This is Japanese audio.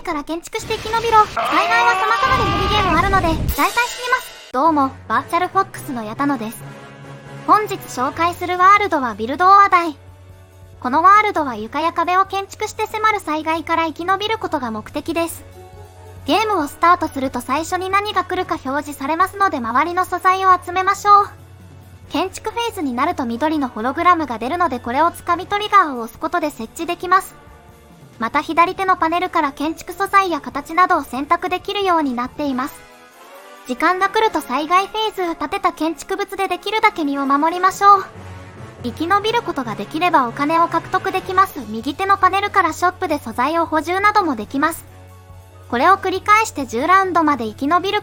から建築して生き延びろ。災害は様々で無理ゲームあるので、大体死にます。どうも、バーチャルフォックスの矢田野です。本日紹介するワールドはビルドオアダイ。このワールドは床や壁を建築して迫る災害から生き延びることが目的です。ゲームをスタートすると最初に何が来るか表示されますので周りの素材を集めましょう。建築フェーズになると緑のホログラムが出るのでこれを掴みトリガーを押すことで設置できます。また左手のパネルから建築素材や形などを選択できるようになっています。時間が来ると災害フェーズ、建てた建築物でできるだけ身を守りましょう。生き延びることができればお金を獲得できます。右手のパネルからショップで素材を補充などもできます。これを繰り返して10ラウンドまで生き延びる